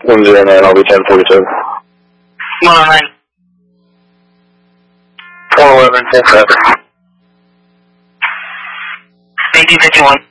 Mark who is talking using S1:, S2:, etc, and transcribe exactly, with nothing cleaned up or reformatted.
S1: one zero nine, I'll be ten forty-seven.
S2: one oh nine.
S1: one eleven, ten seven.
S2: eighteen fifty-one.